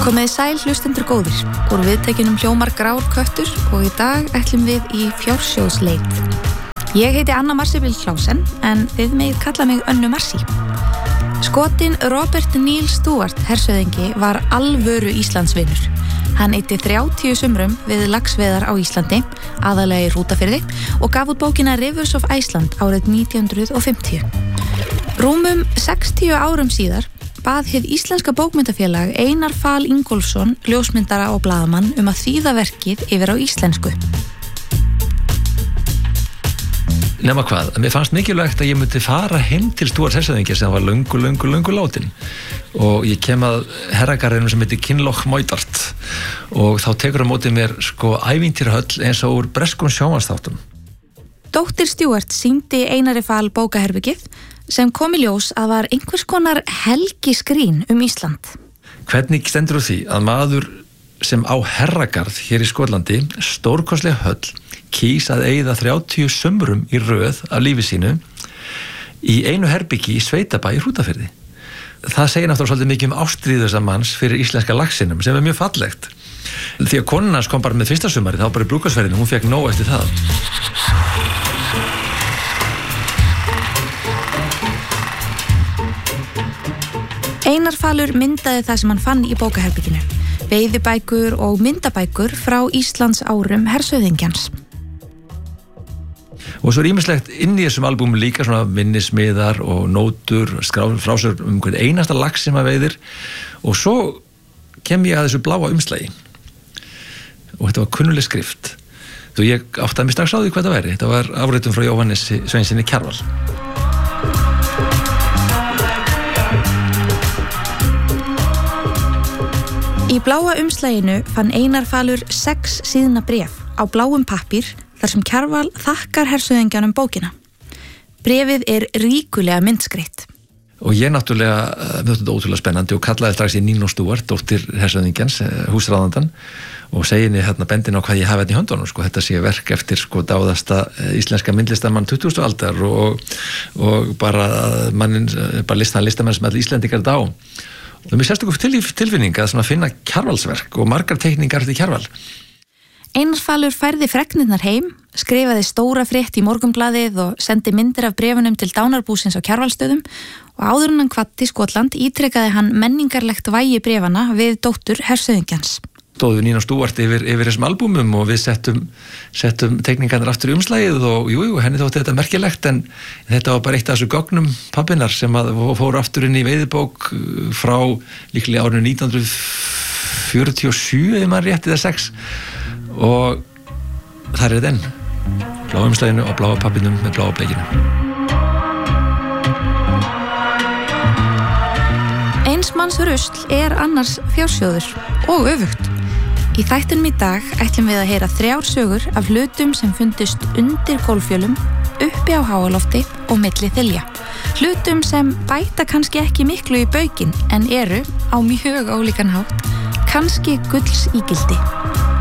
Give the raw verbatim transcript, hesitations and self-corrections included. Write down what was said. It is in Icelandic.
Komið sæl hlustendur góðir, úr viðtækjunum hljómar grár köttur og í dag ætlum við í fjársjóðsleit. Ég heiti Anna Marsibil Klausen en þið megið kalla mig Önnu Marsi. Skotin Robert Neil Stewart hersöðingi var alvöru Íslandsvinur. Hann eyddi þrjátíu sumrum við laxveiðar á Íslandi, aðallega í Hrútafirði, og gaf út bókina Rivers of Iceland árið nítján hundruð fimmtíu. Rúmum sextíu árum síðar bað hið íslenska bókmyndafélag Einar Fal Ingólfsson, ljósmyndara og blaðamann, um að þýða verkið yfir á íslensku. Nema hvað, mér fannst mikilvægt að ég myndi fara heim til Stúart hersöðingja sem var löngu, löngu, löngu látin og ég kem að herragarðinum sem heitir Kinloch Moidart og þá tekur á móti mér sko ævintýrahöll eins og úr breskum sjónvarpsþáttum. Dóttir Stewart sýndi Einari Fal bókaherbergið sem kom í ljós að var einhvers konar helgiskrín um Ísland. Hvernig stendur þú því að maður sem á herragarð hér í Skotlandi, stórkostleg höll, kýs að eyða þrjátíu sumrum í röð af lífi sínu í einu herbyggi í sveitabæ í Hrútafirði. Það segir náttúrulega svolítið mikið um ástríðu þessa manns fyrir íslenska laxinum sem er mjög fallegt. Því að konan hans kom bara með fyrsta sumari, þá bara í brúðkaupsferðinni, hún fekk nóg eftir það. Einar Falur myndaði það sem hann fann í bókaherbygginu, veiðibækur og myndabækur frá Íslands árum hersöðingjans. Og svo er ýmislegt inn í þessum albúmum líka svona minnismiðar og nótur, frásögur um hvern einasta lax sem að veiðir og svo kem ég að þessu bláa umslagi og þetta var kunnuleg skrift. Þú ég áttaði mig strax á því hvað það væri. Þetta var afritun frá Jóhannesi Sveinssyni Kjarval. Í bláa umslaginu fann Einar Falur sex síðna bréf á bláum pappír þar sem Kjarval þakkar hersöðingjanum bókina. Bréfið er ríkulega myndskreytt. Og ég náttúrulega, mjög þetta ótrúlega spennandi og kallaði strax í Nínu Stúart, dóttir hersöðingjans, húsráðandan og segi henni hérna bendin á hvað ég hafi hérna í höndunum, sko, þetta sé verk eftir sko dáðasta íslenska myndlistamann tuttugustu aldar og, og bara mannin, bara listan listamenn sem allir Íslendingar dá. Og mér sérst okkur til, tilfinning að finna Kjarvalsverk og margar teikningar til Kjarval. Einar Falur færði fregnirnar heim, skrifaði stóra frétt í Morgunblaðið og sendi myndir af bréfunum til dánarbúsins á Kjarvalsstöðum og áður en hann kvaddi Skotland ítrekkaði hann menningarlegt vægi bréfana við dóttur hersöðingjans. Stóðu Nínu Stúart yfir, yfir þessum albúmum og við settum, settum teikningarnar aftur í umslagið og jú, jú, henni þótti þetta merkilegt en þetta var bara eitt af þessu gögnum pabbinar sem að fóru aftur inn í veiðibók frá líklega árinu nítján hundruð fjörutíu og sjö ef maður rétti það sex og þar er þetta enn bláa umslaginu og bláa pappinum með bláa bleikinu. Eins manns rusl er annars fjársjóður og öfugt. Í þættinum í dag ætlum við að heyra þrjár sögur af hlutum sem fundist undir gólffjölum, uppi á háalofti og milli þilja. Hlutum sem bæta kannski ekki miklu í baukinn en eru á mjög ólíkan hátt kannski gulls ígildi.